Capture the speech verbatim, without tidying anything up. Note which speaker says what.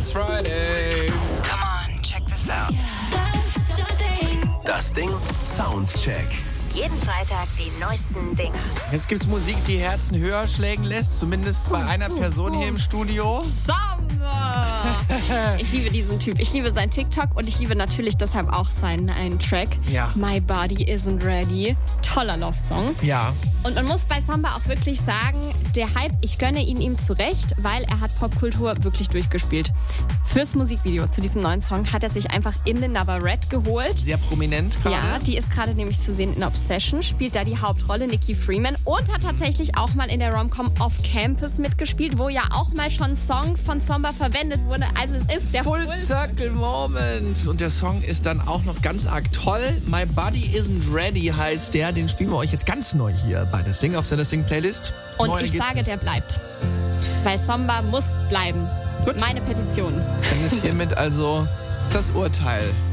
Speaker 1: It's Friday.
Speaker 2: Come on, check this out.
Speaker 3: Das Ding Soundcheck.
Speaker 2: Jeden Freitag die neuesten Dinger.
Speaker 1: Jetzt gibt's Musik, die Herzen höher schlägen lässt, zumindest bei einer Person hier im Studio.
Speaker 4: Samba! Ich liebe diesen Typ. Ich liebe sein TikTok und ich liebe natürlich deshalb auch seinen einen Track.
Speaker 1: Ja.
Speaker 4: My Body Isn't Ready. Toller Love-Song.
Speaker 1: Ja.
Speaker 4: Und man muss bei Samba auch wirklich sagen, der Hype, ich gönne ihn ihm zurecht, weil er hat Popkultur wirklich durchgespielt. Fürs Musikvideo zu diesem neuen Song hat er sich einfach Inde Navarrete geholt.
Speaker 1: Sehr prominent gerade.
Speaker 4: Ja, die ist gerade nämlich zu sehen in Obsession, spielt da die Hauptrolle, Nikki Freeman, und hat tatsächlich auch mal in der Rom-Com Off Campus mitgespielt, wo ja auch mal schon ein Song von Samba verwendet wurde. Also es ist der
Speaker 1: Full Circle Moment. Und der Song ist dann auch noch ganz arg toll. My Body Isn't Ready heißt der. Den spielen wir euch jetzt ganz neu hier bei der Sing auf der Sing Playlist.
Speaker 4: Und
Speaker 1: Neu
Speaker 4: ich
Speaker 1: geht's
Speaker 4: sage,
Speaker 1: nicht.
Speaker 4: der bleibt. Weil Samba muss bleiben.
Speaker 1: Gut.
Speaker 4: Meine Petition.
Speaker 1: Dann ist hiermit also das Urteil